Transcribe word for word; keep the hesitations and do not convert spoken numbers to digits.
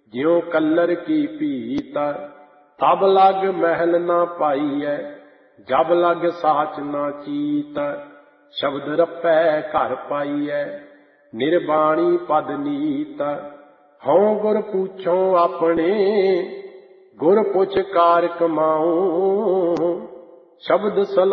ज्यों कल्लर की पीत। तब लग महल ना पाईऐ, जब लग साच ना चीत। शब्द रपै घर पाईऐ, निर्वाणी पद नीत। हऊँ गुर पूछो अपने, गुर पुछ कार कमाऊं। शब्द सला